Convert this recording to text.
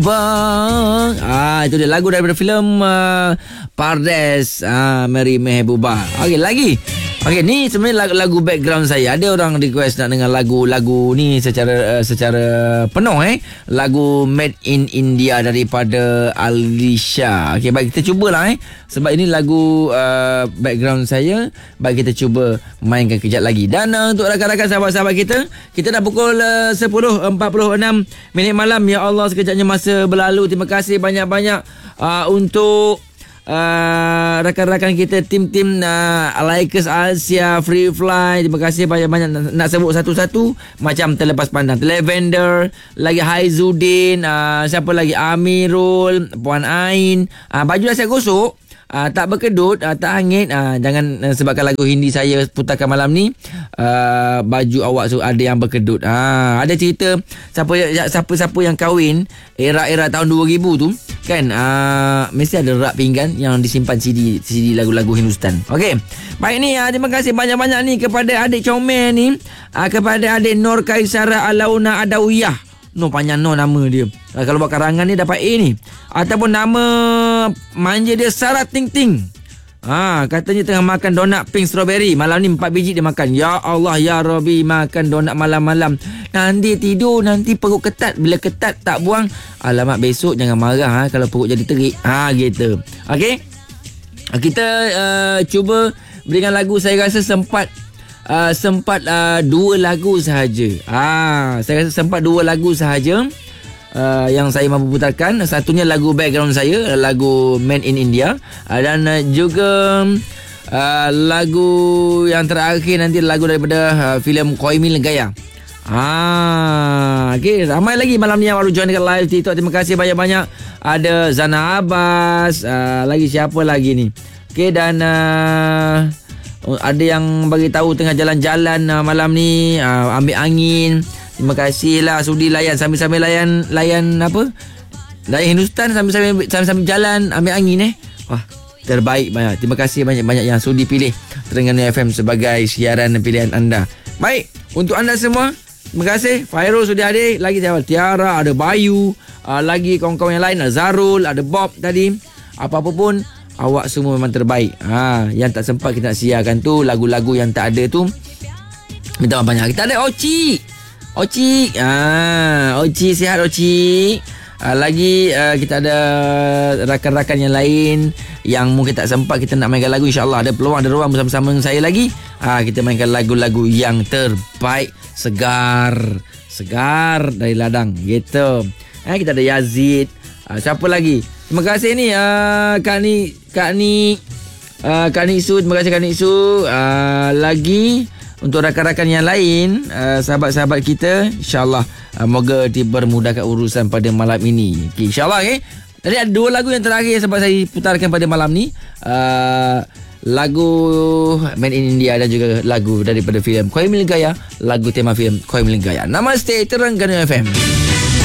Bang. Itu dia lagu daripada filem Pardes, Mary Mehbubah. Okey, lagi. Okey, ni sebenarnya lagu background saya. Ada orang request nak dengar lagu ni secara penuh lagu Made in India daripada Alisha. Okey, baik kita cubalah sebab ini lagu background saya. Baik kita cuba mainkan kejap lagi. Dan untuk rakan-rakan sahabat-sahabat kita dah pukul 10.46 minit malam. Ya Allah, sekejapnya masa berlalu. Terima kasih banyak-banyak untuk rakan-rakan kita, tim-tim Laikers Asia, Free Fly. Terima kasih banyak-banyak. Nak sebut satu-satu macam terlepas pandang. Lavender, lagi Haizuddin, siapa lagi, Amirul, Puan Ain. Baju dah saya gosok, tak berkedut, tak hangit. Jangan sebabkan lagu Hindi saya putarkan malam ni baju awak ada yang berkedut. Ada cerita siapa yang kahwin era-era tahun 2000 tu kan, mesti ada rak pinggan yang disimpan CD lagu-lagu Hindustan. Okey, baik ni, terima kasih banyak-banyak ni kepada adik comel ni, kepada adik Nur Kaisara Alauna Adawiyah. Panjang nama dia. Kalau buat karangan ni dapat A ni. Ataupun nama manja dia Sarah Ting Ting. Katanya tengah makan donat pink strawberry. Malam ni 4 biji dia makan. Ya Allah, ya Rabbi, makan donat malam-malam. Nanti tidur, nanti perut ketat. Bila ketat tak buang, alamak besok jangan marah kalau perut jadi terik. Gitu. Okey. Kita cuba berikan lagu. Saya rasa sempat 2 lagu sahaja. Saya rasa sempat 2 lagu sahaja yang saya mampu putarkan. Satunya lagu background saya, lagu Made in India, dan juga lagu yang terakhir nanti lagu daripada filem Koi Mil Gaya. Okay, ramai lagi malam ni yang baru join dekat live TikTok. Terima kasih banyak-banyak. Ada Zana Abbas, lagi siapa lagi ni. Okay, dan ada yang bagi tahu tengah jalan-jalan malam ni, ambil angin. Terima kasih lah sudi layan sambil-sambil layan apa? Layan Hindustan sambil jalan ambil angin Wah, terbaik banyak. Terima kasih banyak-banyak yang sudi pilih Terengganu FM sebagai siaran pilihan anda. Baik, untuk anda semua, terima kasih. Fairul sudah hadir, lagi Tiara, ada Bayu, lagi kawan-kawan yang lain, ada Zarul, ada Bob tadi. Apa-apa pun, awak semua memang terbaik. Yang tak sempat kita nak siarkan tu, lagu-lagu yang tak ada tu, minta banyak. Kita ada Oci, sihat Oci. Lagi kita ada rakan-rakan yang lain yang mungkin tak sempat kita nak mainkan lagu. InsyaAllah ada peluang, ada ruang bersama-sama dengan saya lagi. Kita mainkan lagu-lagu yang terbaik, segar dari ladang gitu. Kita ada Yazid, siapa lagi? Terima kasih ni Kak Ni Su. Terima kasih Kak Ni Su. Lagi untuk rakan-rakan yang lain, sahabat-sahabat kita, InsyaAllah moga dipermudahkan urusan pada malam ini. Okay, InsyaAllah. Tadi ada 2 lagu yang terakhir sebab saya putarkan pada malam ni, lagu Made in India dan juga lagu daripada filem Koi Mil Gaya, lagu tema filem Koi Mil Gaya. Namaste Terengganu FM.